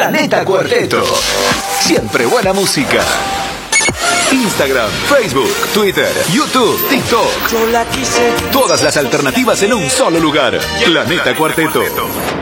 Planeta Cuarteto. Siempre buena música. Instagram, Facebook, Twitter, YouTube, TikTok. Todas las alternativas en un solo lugar. Planeta Cuarteto.